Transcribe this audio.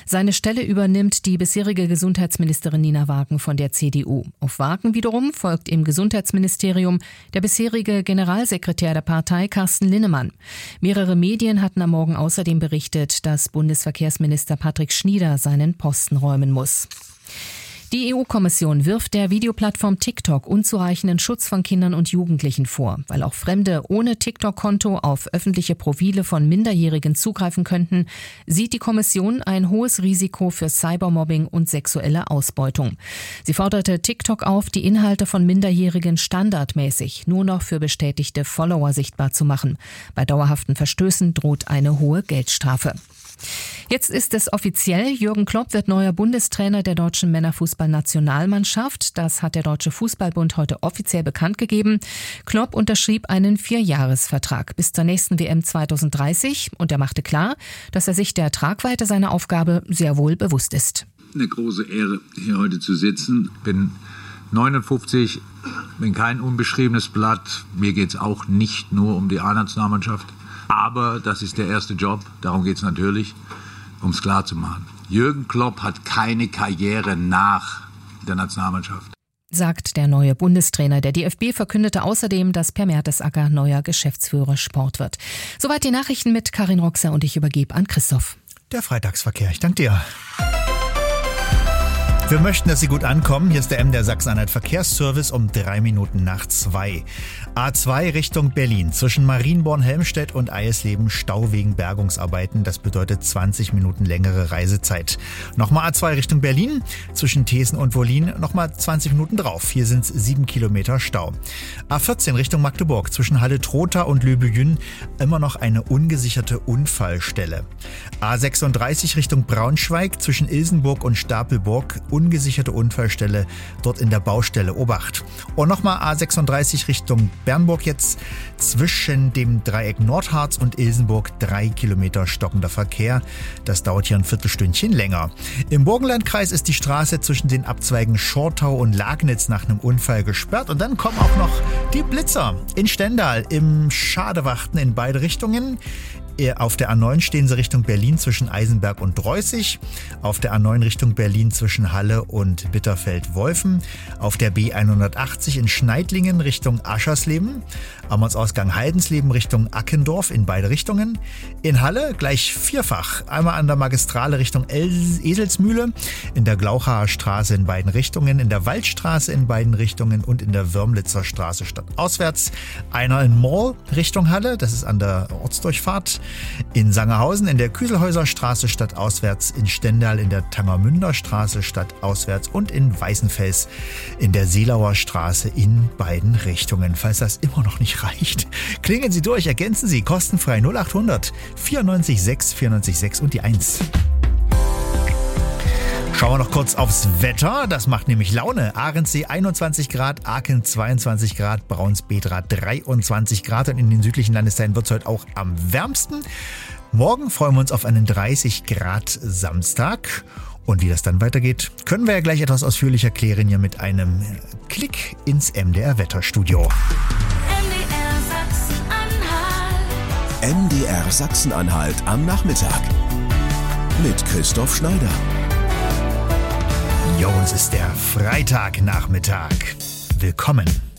Seine Stelle übernimmt die bisherige Gesundheitsministerin Nina Waagen von der CDU. Auf Waagen wiederum folgt im Gesundheitsministerium der bisherige Generalsekretär der Partei Carsten Linnemann. Mehrere Medien hatten am Morgen außerdem berichtet, dass Bundesverkehrsminister Patrick Schnieder seinen Posten räumen muss. Die EU-Kommission wirft der Videoplattform TikTok unzureichenden Schutz von Kindern und Jugendlichen vor. Weil auch Fremde ohne TikTok-Konto auf öffentliche Profile von Minderjährigen zugreifen könnten, sieht die Kommission ein hohes Risiko für Cybermobbing und sexuelle Ausbeutung. Sie forderte TikTok auf, die Inhalte von Minderjährigen standardmäßig nur noch für bestätigte Follower sichtbar zu machen. Bei dauerhaften Verstößen droht eine hohe Geldstrafe. Jetzt ist es offiziell, Jürgen Klopp wird neuer Bundestrainer der deutschen Männerfußballnationalmannschaft. Das hat der Deutsche Fußballbund heute offiziell bekannt gegeben. Klopp unterschrieb einen 4-Jahres-Vertrag bis zur nächsten WM 2030 und er machte klar, dass er sich der Tragweite seiner Aufgabe sehr wohl bewusst ist. Eine große Ehre, hier heute zu sitzen. Bin 59, bin kein unbeschriebenes Blatt. Mir geht es auch nicht nur um die A-Nationalmannschaft. Aber das ist der erste Job, darum geht es natürlich, um es klar zu machen. Jürgen Klopp hat keine Karriere nach der Nationalmannschaft. Sagt der neue Bundestrainer. Der DFB verkündete außerdem, dass Per Mertesacker neuer Geschäftsführer Sport wird. Soweit die Nachrichten mit Karin Roxer und ich übergebe an Christoph. Der Freitagsverkehr, ich danke dir. Wir möchten, dass Sie gut ankommen. Hier ist der MDR Sachsen-Anhalt Verkehrsservice um 3 Minuten nach 2. A2 Richtung Berlin. Zwischen Marienborn-Helmstedt und Eisleben Stau wegen Bergungsarbeiten. Das bedeutet 20 Minuten längere Reisezeit. Nochmal A2 Richtung Berlin. Zwischen Thesen und Wollin nochmal 20 Minuten drauf. Hier sind es 7 Kilometer Stau. A14 Richtung Magdeburg. Zwischen Halle-Trotha und Löbejün immer noch eine ungesicherte Unfallstelle. A36 Richtung Braunschweig. Zwischen Ilsenburg und Stapelburg. Ungesicherte Unfallstelle dort in der Baustelle Obacht. Und nochmal A36 Richtung Bernburg jetzt zwischen dem Dreieck Nordharz und Ilsenburg 3 Kilometer stockender Verkehr. Das dauert hier ein Viertelstündchen länger. Im Burgenlandkreis ist die Straße zwischen den Abzweigen Schortau und Lagnitz nach einem Unfall gesperrt. Und dann kommen auch noch die Blitzer in Stendal im Schadewachten in beide Richtungen. Auf der A9 stehen sie Richtung Berlin zwischen Eisenberg und Dreußig. Auf der A9 Richtung Berlin zwischen Halle und Bitterfeld-Wolfen. Auf der B180 in Schneidlingen Richtung Aschersleben. Am Ortsausgang Haldensleben Richtung Ackendorf in beide Richtungen. In Halle gleich vierfach. Einmal an der Magistrale Richtung Eselsmühle. In der Glauchaer Straße in beiden Richtungen. In der Waldstraße in beiden Richtungen. Und in der Würmlitzer Straße stadtauswärts. Einer in Moll Richtung Halle. Das ist an der Ortsdurchfahrt. In Sangerhausen in der Küselhäuser Straße stadtauswärts, in Stendal in der Tangermünder Straße stadtauswärts und in Weißenfels in der Seelauer Straße in beiden Richtungen. Falls das immer noch nicht reicht, klingeln Sie durch, ergänzen Sie kostenfrei 0800 94 6 94 6 und die 1. Schauen wir noch kurz aufs Wetter. Das macht nämlich Laune. Ahrensee 21 Grad, Aachen 22 Grad, Braunsbedra 23 Grad. Und in den südlichen Landesteilen wird es heute auch am wärmsten. Morgen freuen wir uns auf einen 30 Grad Samstag. Und wie das dann weitergeht, können wir ja gleich etwas ausführlicher klären hier mit einem Klick ins MDR Wetterstudio. MDR Sachsen-Anhalt am Nachmittag mit Christoph Schneider. Jo, es ist der Freitagnachmittag. Willkommen.